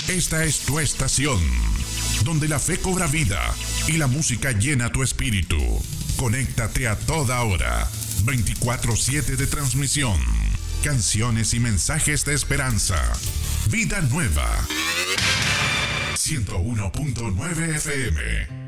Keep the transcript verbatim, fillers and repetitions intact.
Esta es tu estación, donde la fe cobra vida y la música llena tu espíritu. Conéctate a toda hora, veinticuatro siete de transmisión, canciones y mensajes de esperanza. Vida Nueva, ciento uno punto nueve F M.